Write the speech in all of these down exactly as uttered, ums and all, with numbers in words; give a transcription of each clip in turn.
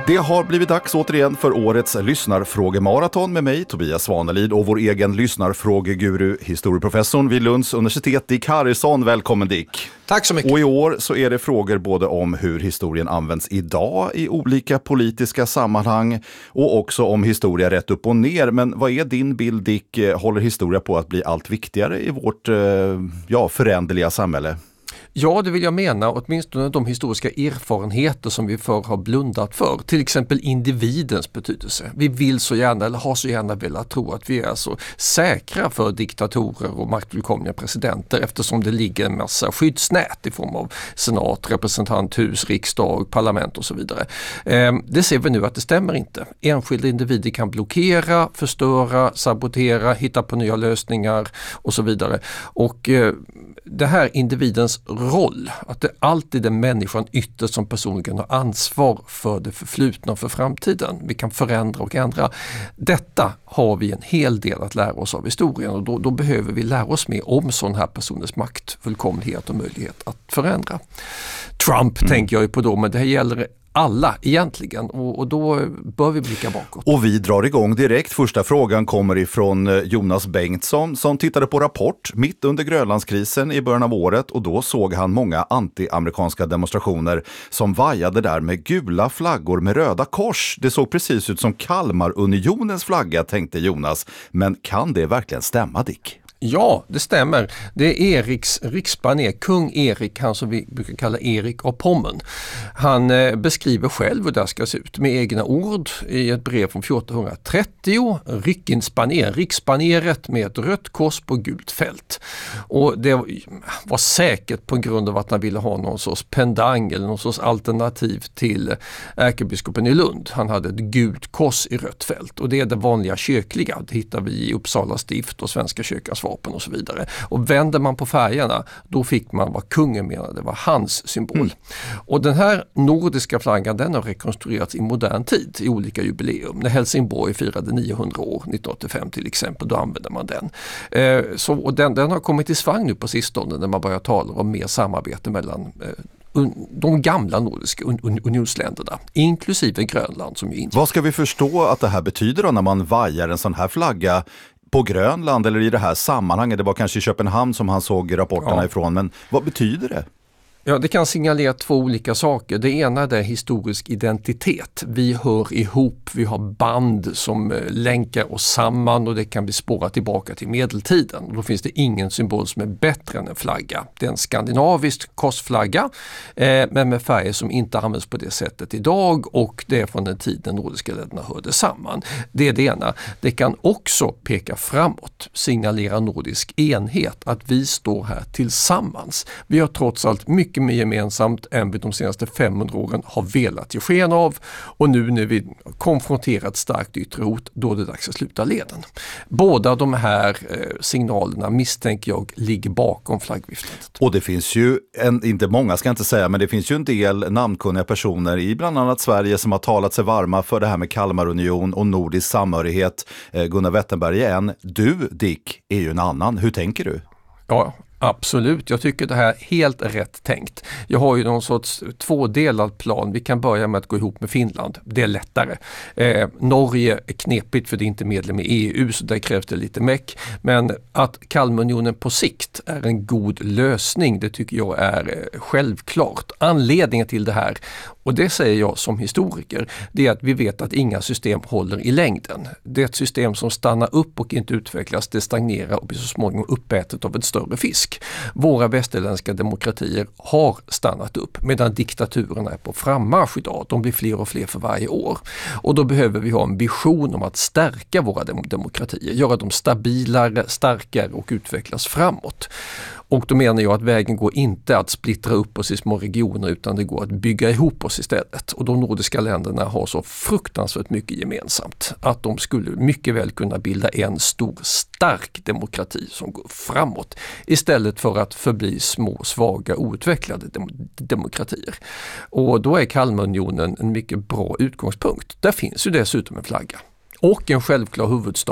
Det har blivit dags återigen för årets lyssnarfrågemaraton med mig, Tobias Svanelid, och vår egen lyssnarfrågeguru, historieprofessorn vid Lunds universitet, Dick Harrison. Välkommen Dick! Tack så mycket! Och i år så är det frågor både om hur historien används idag i olika politiska sammanhang och också om historia rätt upp och ner. Men vad är din bild, Dick? Håller historia på att bli allt viktigare i vårt ja, föränderliga samhälle? Ja, det vill jag mena, åtminstone de historiska erfarenheter som vi förr har blundat för. Till exempel individens betydelse. Vi vill så gärna, eller har så gärna velat tro att vi är så säkra för diktatorer och maktfullkomliga presidenter eftersom det ligger en massa skyddsnät i form av senat, representanthus, riksdag, parlament och så vidare. Det ser vi nu att det stämmer inte. Enskilda individer kan blockera, förstöra, sabotera, hitta på nya lösningar och så vidare. Och det här individens roll, att det alltid är människan ytterst som personligen har ansvar för det förflutna och för framtiden. Vi kan förändra och ändra. Detta har vi en hel del att lära oss av historien och då, då behöver vi lära oss mer om sån här personers makt, fullkomlighet och möjlighet att förändra. Trump mm. tänker jag ju på då, men det här gäller alla egentligen och, och då bör vi blicka bakåt. Och vi drar igång direkt. Första frågan kommer ifrån Jonas Bengtsson som tittade på Rapport mitt under Grönlandskrisen i början av året och då såg han många anti-amerikanska demonstrationer som vajade där med gula flaggor med röda kors. Det såg precis ut som Kalmarunionens flagga, tänkte Jonas. Men kan det verkligen stämma, Dick? Ja, det stämmer. Det är Eriks riksbaner, kung Erik, han som vi brukar kalla Erik av Pommern. Han eh, beskriver själv hur det ska se ut med egna ord i ett brev från fjortonhundratrettio. Rikinsbaner, riksbaneret med ett rött kors på gult fält. Och det var säkert på grund av att han ville ha någon sorts pendang eller någon sorts alternativ till ärkebiskopen i Lund. Han hade ett gult kors i rött fält och det är det vanliga kyrkliga. Det hittar vi i Uppsala stift och Svenska kyrkans vapen och så vidare. Och vänder man på färgerna, då fick man vad kungen menade, det var hans symbol. Mm. Och den här nordiska flaggan, den har rekonstruerats i modern tid i olika jubileum. När Helsingborg firade niohundra år, nittonhundraåttiofem till exempel, då använde man den. Eh, så, och den, den har kommit i svang nu på sistone när man börjar tala om mer samarbete mellan eh, de gamla nordiska un- unionsländerna, inklusive Grönland som ju inte... Vad ska vi förstå att det här betyder då när man vajar en sån här flagga på Grönland eller i det här sammanhanget? Det var kanske i Köpenhamn som han såg rapporterna ja. ifrån, men vad betyder det? Ja, det kan signalera två olika saker. Det ena är historisk identitet. Vi hör ihop, vi har band som länkar oss samman och det kan bli spårat tillbaka till medeltiden. Och då finns det ingen symbol som är bättre än en flagga. Det är en skandinavisk korsflagga eh, men med färger som inte används på det sättet idag och det är från den tiden nordiska länderna hörde samman. Det är det ena. Det kan också peka framåt, signalera nordisk enhet, att vi står här tillsammans. Vi har trots allt mycket mycket mer gemensamt än vi de senaste femhundra åren har velat ge sken av och nu när vi konfronterat starkt yttre hot, då är det dags att sluta leden. Båda de här eh, signalerna misstänker jag ligger bakom flaggviftandet. Och det finns ju, en, inte många ska jag inte säga, men det finns ju en del namnkunniga personer i bland annat Sverige som har talat sig varma för det här med Kalmarunion och nordisk samhörighet. Eh, Gunnar Wetterberg är en, du Dick är ju en annan. Hur tänker du? Ja, absolut. Jag tycker det här är helt rätt tänkt. Jag har ju någon sorts tvådelad plan. Vi kan börja med att gå ihop med Finland. Det är lättare. Eh, Norge är knepigt för det är inte medlem i E U så där krävs det lite meck. Men att Kalmarunionen på sikt är en god lösning, det tycker jag är eh, självklart. Anledningen till det här, och det säger jag som historiker, det är att vi vet att inga system håller i längden. Det är ett system som stannar upp och inte utvecklas, det stagnerar och blir så småningom uppätet av ett större fisk. Våra västerländska demokratier har stannat upp medan diktaturerna är på frammarsch idag. De blir fler och fler för varje år. Och då behöver vi ha en vision om att stärka våra dem- demokratier, göra dem stabilare, starkare och utvecklas framåt. Och då menar jag att vägen går inte att splittra upp oss i små regioner utan det går att bygga ihop oss istället. Och de nordiska länderna har så fruktansvärt mycket gemensamt att de skulle mycket väl kunna bilda en stor stark demokrati som går framåt istället för att förbli små, svaga, outvecklade dem- demokratier. Och då är Kalmarunionen en mycket bra utgångspunkt. Där finns ju dessutom en flagga. Och en självklar huvudstad.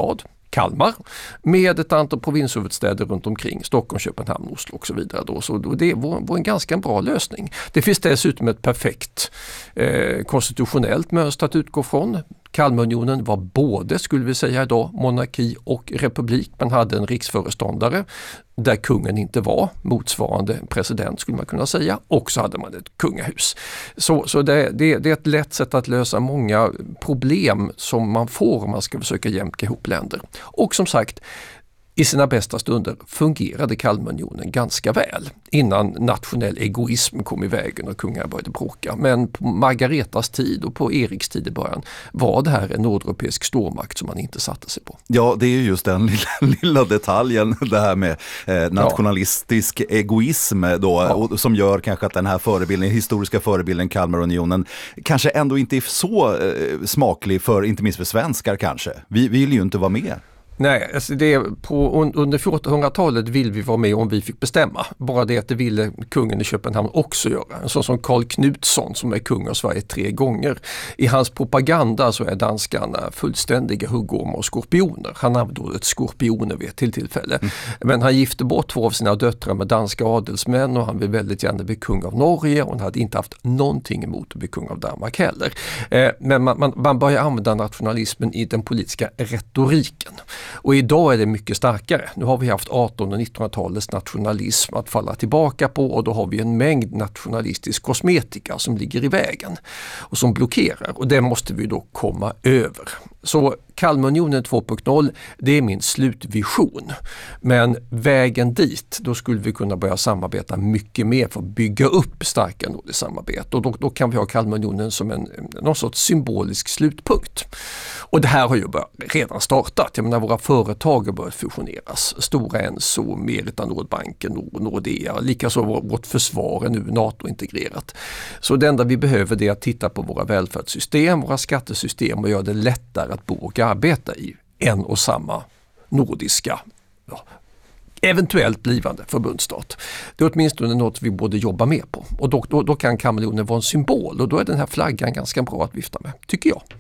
Kalmar med ett antal provinshuvudstäder runt omkring, Stockholm, Köpenhamn, Oslo och så vidare. Då. Så det var, var en ganska bra lösning. Det finns dessutom ett perfekt eh, konstitutionellt mönster att utgå från. Kalmarunionen var både, skulle vi säga idag, monarki och republik. Man hade en riksföreståndare där kungen inte var motsvarande president, skulle man kunna säga, och så hade man ett kungahus. Så, så det, det, det är ett lätt sätt att lösa många problem som man får om man ska försöka jämka ihop länder. Och som sagt, i sina bästa stunder fungerade Kalmarunionen ganska väl innan nationell egoism kom i vägen och kungar började bråka. Men på Margaretas tid och på Eriks tid i början var det här en nordeuropeisk stormakt som man inte satte sig på. Ja, det är ju just den lilla, lilla detaljen, det här med eh, nationalistisk ja. egoism då, ja. och, som gör kanske att den här förebilden, historiska förebilden Kalmarunionen kanske ändå inte är så eh, smaklig för, inte minst för svenskar kanske. Vi vill ju inte vara med. Nej, alltså det är på, under fjortonhundratalet vill vi vara med om vi fick bestämma. Bara det att det ville kungen i Köpenhamn också göra. En sån som Karl Knutsson som är kung av Sverige tre gånger. I hans propaganda så är danskarna fullständiga huggormar och skorpioner. Han använde ordet skorpioner vid ett till tillfälle. Mm. Men han gifte bort två av sina döttrar med danska adelsmän och han vill väldigt gärna bli kung av Norge och han hade inte haft någonting emot att bli kung av Danmark heller. Eh, men man, man, man börjar använda nationalismen i den politiska retoriken. Och idag är det mycket starkare. Nu har vi haft artonhundra- och nittonhundratalets nationalism att falla tillbaka på och då har vi en mängd nationalistisk kosmetika som ligger i vägen och som blockerar och det måste vi då komma över. Så Kalmarunionen två punkt noll, det är min slutvision. Men vägen dit, då skulle vi kunna börja samarbeta mycket mer för att bygga upp starka nordiskt samarbete. Och då, då kan vi ha Kalmarunionen som en, någon sorts symbolisk slutpunkt. Och det här har ju börjat, redan startat. Jag menar, våra företag har börjat fusioneras. Stora Enso, Merita Nordbanken, Nord, Nordea, likaså vårt försvar är nu NATO-integrerat. Så det enda vi behöver är att titta på våra välfärdssystem, våra skattesystem och göra det lättare att bo och arbeta i en och samma nordiska, ja, eventuellt blivande förbundsstat. Det är åtminstone något vi borde jobba med på. Och då, då, då kan Kalmarunionen vara en symbol och då är den här flaggan ganska bra att vifta med, tycker jag.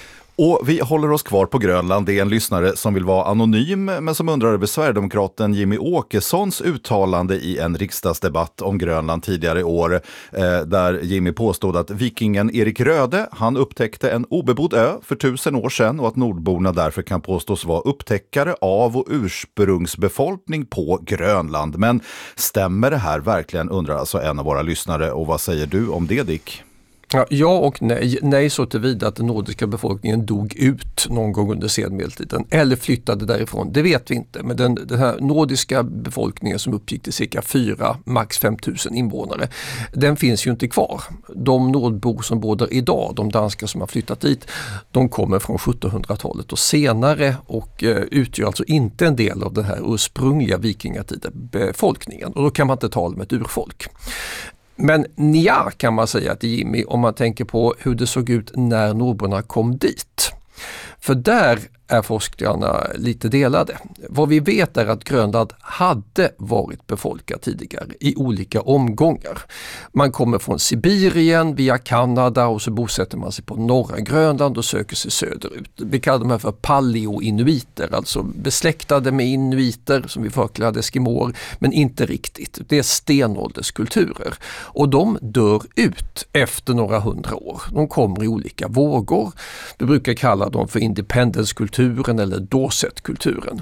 Och vi håller oss kvar på Grönland. Det är en lyssnare som vill vara anonym men som undrar över Sverigedemokraten Jimmy Åkessons uttalande i en riksdagsdebatt om Grönland tidigare i år eh, där Jimmy påstod att vikingen Erik Röde, han upptäckte en obebodd ö för tusen år sedan och att nordborna därför kan påstås vara upptäckare av och ursprungsbefolkning på Grönland. Men stämmer det här verkligen, undrar alltså en av våra lyssnare, och vad säger du om det, Dick? Ja, ja och nej. Nej så tillvida att den nordiska befolkningen dog ut någon gång under senmedeltiden eller flyttade därifrån, det vet vi inte. Men den, den här nordiska befolkningen som uppgick till cirka fyra, max fem tusen invånare, den finns ju inte kvar. De nordbor som bor där idag, de danskar som har flyttat dit, de kommer från sjuttonhundratalet och senare och eh, utgör alltså inte en del av den här ursprungliga vikingatida befolkningen. Och då kan man inte tala om ett urfolk. Men nja, kan man säga till Jimmy om man tänker på hur det såg ut när nordborna kom dit. För där är forskarna lite delade. Vad vi vet är att Grönland hade varit befolkat tidigare i olika omgångar. Man kommer från Sibirien via Kanada och så bosätter man sig på norra Grönland och söker sig söderut. Vi kallar dem här för paleo-inuiter, alltså besläktade med inuiter som vi förklarade eskimoer, men inte riktigt. Det är stenålderskulturer och de dör ut efter några hundra år. De kommer i olika vågor. Vi brukar kalla dem för independence-kulturer eller Dorset-kulturen.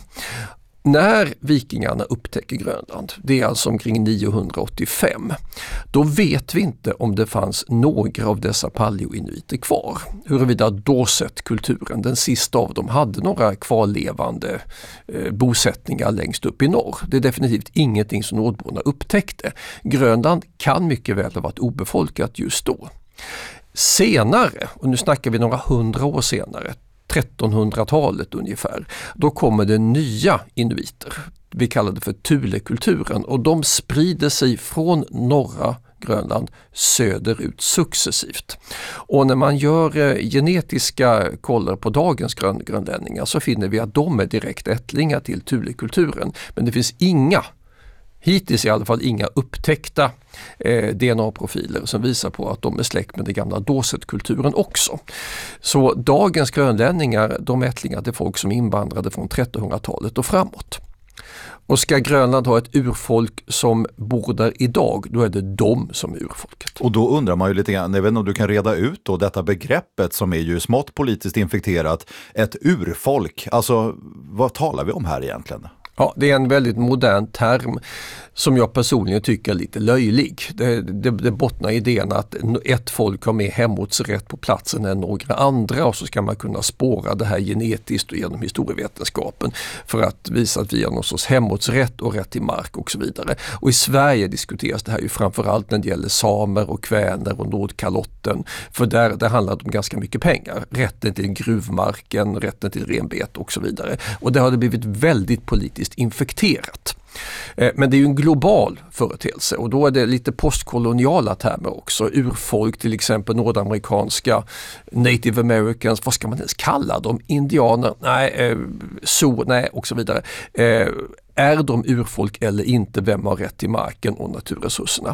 När vikingarna upptäcker Grönland, det är alltså omkring niohundraåttiofem, då vet vi inte om det fanns några av dessa paleo-inuiter kvar. Huruvida Dorset-kulturen, den sista av dem, hade några kvarlevande eh, bosättningar längst upp i norr. Det är definitivt ingenting som nordborna upptäckte. Grönland kan mycket väl ha varit obefolkat just då. Senare, och nu snackar vi några hundra år senare, trettonhundratalet ungefär, då kommer det nya inuiter. Vi kallar det för Thule-kulturen och de sprider sig från norra Grönland söderut successivt. Och när man gör eh, genetiska kollar på dagens grön, grönlänningar så finner vi att de är direkt ättlingar till Thule-kulturen. Men det finns inga Hittills i alla fall inga upptäckta eh, D N A-profiler som visar på att de är släkt med den gamla Dorset-kulturen också. Så dagens grönlänningar, de är ättlingar till folk som invandrade från trettonhundratalet och framåt. Och ska Grönland ha ett urfolk som bor där idag, då är det de som är urfolket. Och då undrar man ju lite grann, jag vet inte om du kan reda ut då detta begreppet som är ju smått politiskt infekterat, ett urfolk. Alltså, vad talar vi om här egentligen? Ja, det är en väldigt modern term som jag personligen tycker är lite löjlig. Det, det, det bottnar i idén att ett folk har mer hemortsrätt på platsen än några andra, och så ska man kunna spåra det här genetiskt och genom historievetenskapen för att visa att vi har någon sorts hemortsrätt och rätt till mark och så vidare. Och i Sverige diskuteras det här ju framförallt när det gäller samer och kväner och Nordkalotten, för där, där handlar det om ganska mycket pengar. Rätten till gruvmarken, rätten till renbete och så vidare. Och det har det blivit väldigt politiskt infekterat. Men det är ju en global företeelse, och då är det lite postkoloniala termer också. Urfolk, till exempel nordamerikanska, native americans, vad ska man ens kalla dem? Indianer? Nej, eh, så, nej och så vidare. Eh, är de urfolk eller inte? Vem har rätt till marken och naturresurserna?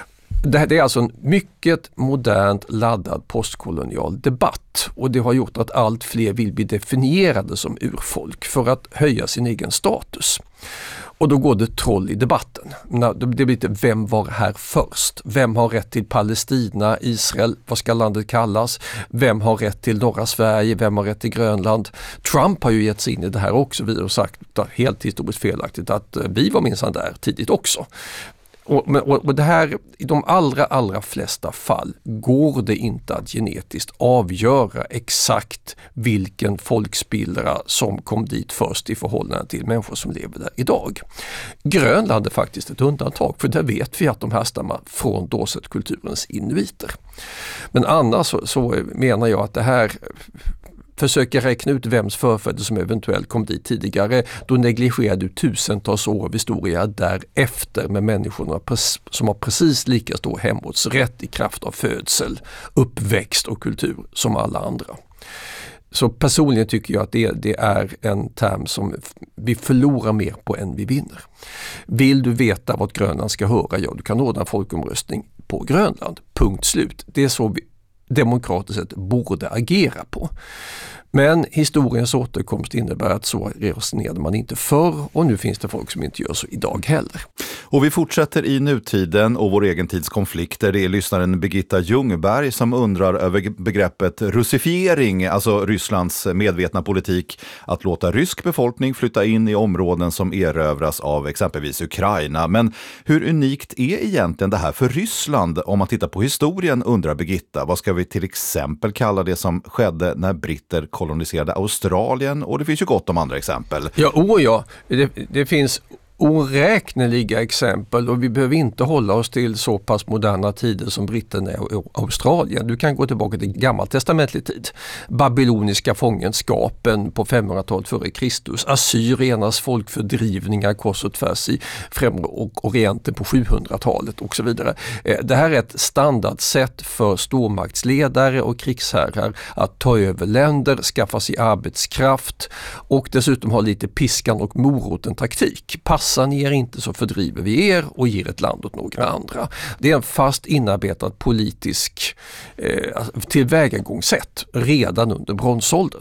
Det är alltså en mycket modernt laddad postkolonial debatt, och det har gjort att allt fler vill bli definierade som urfolk för att höja sin egen status. Och då går det troll i debatten. Det blir lite, vem var här först? Vem har rätt till Palestina, Israel, vad ska landet kallas? Vem har rätt till norra Sverige? Vem har rätt till Grönland? Trump har ju gett sig in i det här också. Vi har sagt helt historiskt felaktigt att vi var minsann där tidigt också. Och, och, och det här, i de allra, allra flesta fall går det inte att genetiskt avgöra exakt vilken folkspillra som kom dit först i förhållande till människor som lever där idag. Grönland är faktiskt ett undantag, för där vet vi att de härstammar från Dorset-kulturens inuiter. Men annars så, så menar jag att det här försöker räkna ut vems förfäder som eventuellt kom dit tidigare, då negligerar du tusentals år av historia därefter med människorna som har precis lika stor hemortsrätt i kraft av födsel, uppväxt och kultur som alla andra. Så personligen tycker jag att det, det är en term som vi förlorar mer på än vi vinner. Vill du veta vad Grönland ska höra? Ja, du kan ordna folkomröstning på Grönland. Punkt slut. Det är så vi demokratiskt sett borde agera på. Men historiens återkomst innebär att så resonerade man inte förr, och nu finns det folk som inte gör så idag heller. Och vi fortsätter i nutiden och vår egen tids konflikter. Det är lyssnaren Birgitta Ljungberg som undrar över begreppet russifiering, alltså Rysslands medvetna politik att låta rysk befolkning flytta in i områden som erövras av exempelvis Ukraina. Men hur unikt är egentligen det här för Ryssland? Om man tittar på historien, undrar Birgitta, vad ska vi till exempel kalla det som skedde när britter koloniserade Australien, och det finns ju gott om andra exempel. Ja, oh ja. Det, det finns oräkneliga exempel, och vi behöver inte hålla oss till så pass moderna tider som britterna och Australien. Du kan gå tillbaka till gammaltestamentlig tid. Babyloniska fångenskapen på femhundratalet före Kristus, assyriernas folkfördrivningar kors och tvärs i främre och orienten på sjuhundratalet och så vidare. Det här är ett standardsätt för stormaktsledare och krigsherrar att ta över länder, skaffa sig arbetskraft och dessutom ha lite piskan och moroten taktik. Passar ni er inte så fördriver vi er och ger ett land åt några andra. Det är en fast inarbetad politisk eh, tillvägagångssätt redan under bronsåldern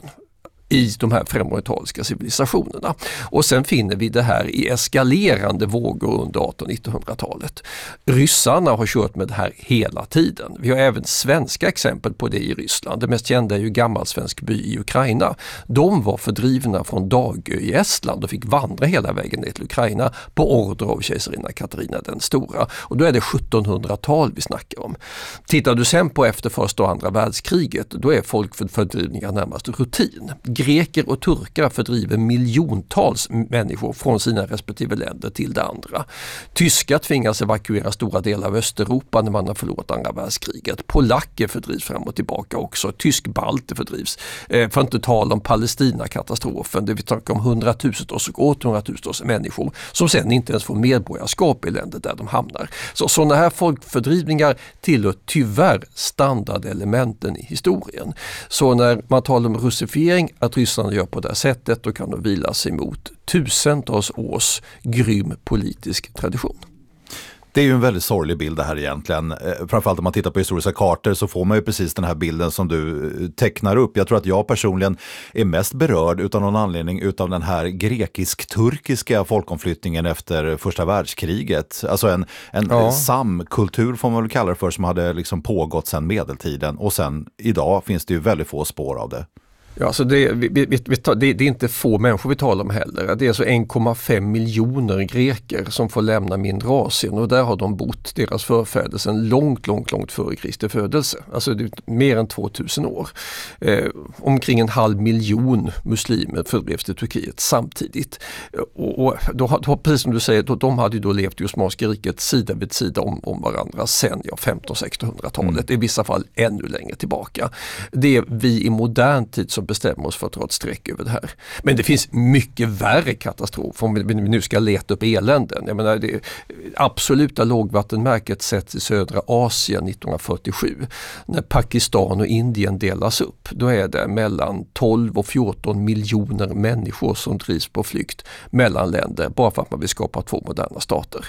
i de här främorientaliska civilisationerna. Och sen finner vi det här i eskalerande vågor under artonhundra- och nittonhundratalet. Ryssarna har kört med det här hela tiden. Vi har även svenska exempel på det i Ryssland. Det mest kända är ju gammalsvensk by i Ukraina. De var fördrivna från Dagö i Estland och fick vandra hela vägen ner till Ukraina på order av kejsarinna Katarina den stora. Och då är det sjuttonhundratal vi snackar om. Tittar du sen på efter första och andra världskriget, då är folkfördrivningar närmast rutin. Greker och turkar fördriver miljontals människor från sina respektive länder till det andra. Tyskar tvingas evakuera stora delar av Östeuropa när man har förlorat andra världskriget. Polacker fördrivs fram och tillbaka också. Tysk-balter fördrivs. Eh, för att inte tala om Palestina-katastrofen. Det vi talar om hundratusentals och åthundratusentals människor som sen inte ens får medborgarskap i länder där de hamnar. Så sådana här folkfördrivningar tillhör tyvärr standardelementen i historien. Så när man talar om russifiering, att Ryssland gör på det här sättet, då kan de vila sig mot tusentals års grym politisk tradition. Det är ju en väldigt sorglig bild det här egentligen. Framförallt om man tittar på historiska kartor så får man ju precis den här bilden som du tecknar upp. Jag tror att jag personligen är mest berörd utan någon anledning utav den här grekisk-turkiska folkomflyttningen efter första världskriget. Alltså en, en ja. samkultur får man väl kalla det för, som hade liksom pågått sedan medeltiden, och sen idag finns det ju väldigt få spår av det. Ja, så det, vi, vi, vi, det, det är inte få människor vi talar om heller. Det är alltså en komma fem miljoner greker som får lämna mindre Asien, och där har de bott, deras förfäder, sedan långt, långt, långt före Kristi födelse. Alltså det är mer än tvåtusen år. Eh, omkring en halv miljon muslimer fördrevs till Turkiet samtidigt. Och, och då, då, precis som du säger, då, de hade ju då levt i Osmanska riket sida vid sida om, om varandra sedan ja, femtonhundra-sextonhundratalet, mm. i vissa fall ännu längre tillbaka. Det är vi i modern tid som bestämmer oss för att dra ett streck över det här. Men det finns mycket värre katastrof om vi nu ska leta upp eländen. Jag menar, det absoluta lågvattenmärket sätts i södra Asien nittonhundrafyrtiosju. När Pakistan och Indien delas upp, då är det mellan tolv och fjorton miljoner människor som drivs på flykt mellan länder bara för att man vill skapa två moderna stater.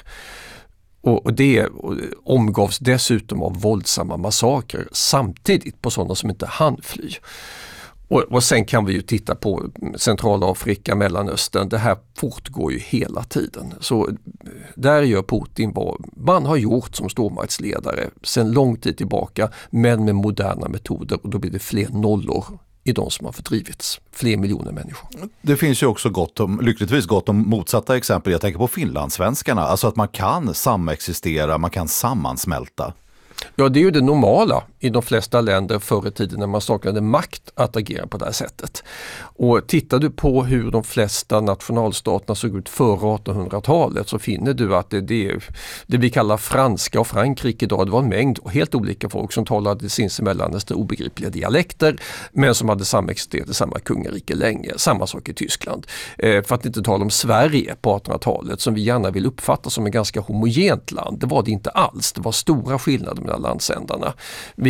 Och det omgavs dessutom av våldsamma massakrer samtidigt på sådana som inte hann fly. Och, och sen kan vi ju titta på Centralafrika, Mellanöstern. Det här fortgår ju hela tiden. Så där gör Putin vad man har gjort som stormaktsledare sedan lång tid tillbaka, men med moderna metoder, och då blir det fler nollor i de som har fördrivits. Fler miljoner människor. Det finns ju också gott om, lyckligtvis gott om motsatta exempel. Jag tänker på finlandssvenskarna. Alltså att man kan samexistera, man kan sammansmälta. Ja, det är ju det normala i de flesta länder förr i tiden när man saknade makt att agera på det här sättet. Och tittar du på hur de flesta nationalstaterna såg ut före artonhundratalet, så finner du att det, det, det vi kallar franska och Frankrike idag, det var en mängd och helt olika folk som talade sinsemellan nästan obegripliga dialekter, men som hade samexisterat i samma kungarike länge. Samma sak i Tyskland. Eh, för att inte tala om Sverige på artonhundratalet, som vi gärna vill uppfatta som en ganska homogent land. Det var det inte alls. Det var stora skillnader mellan landsändarna.